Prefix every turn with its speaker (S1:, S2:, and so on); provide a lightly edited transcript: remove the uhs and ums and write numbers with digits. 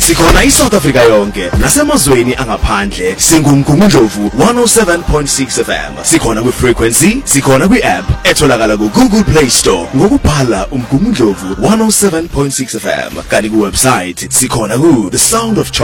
S1: Sikhona iSouth Africa yonke nasemazweni angaphandle singumgungundlovu 107.6 FM. Sikhona kwi-frequency, sikhona kwi-app etholakala ku-Google Play Store ngokubhala umgungundlovu 107.6 FM. Kanti ku-website sikhona ku The Sound of Choice